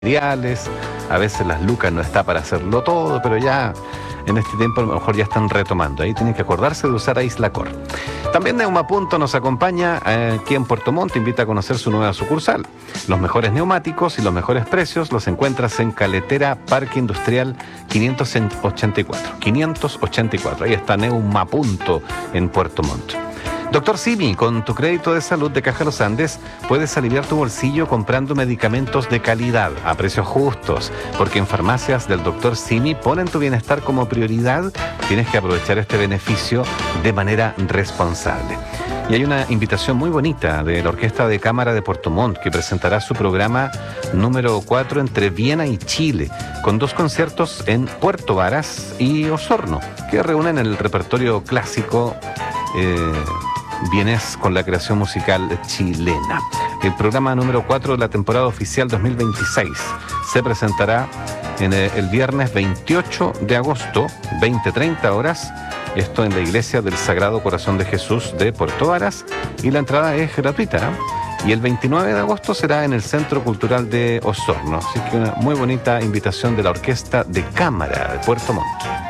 materiales, a veces las lucas no está para hacerlo todo, pero ya en este tiempo a lo mejor ya están retomando. Ahí tienen que acordarse de usar Aislacor. También Neumapunto nos acompaña aquí en Puerto Montt, invita a conocer su nueva sucursal. Los mejores neumáticos y los mejores precios los encuentras en Caletera Parque Industrial 584. Ahí está Neumapunto en Puerto Montt. Doctor Simi, con tu crédito de salud de Caja Los Andes puedes aliviar tu bolsillo comprando medicamentos de calidad a precios justos, porque en farmacias del Doctor Simi ponen tu bienestar como prioridad. Tienes que aprovechar este beneficio de manera responsable. Y hay una invitación muy bonita de la Orquesta de Cámara de Puerto Montt, que presentará su programa número 4 entre Viena y Chile, con 2 conciertos en Puerto Varas y Osorno, que reúnen el repertorio clásico vienes con la creación musical chilena. El programa número 4 de la temporada oficial 2026 se presentará el viernes 28 de agosto, 20:30 horas, esto en la Iglesia del Sagrado Corazón de Jesús de Puerto Varas, y la entrada es gratuita. Y el 29 de agosto será en el Centro Cultural de Osorno. Así que una muy bonita invitación de la Orquesta de Cámara de Puerto Montt.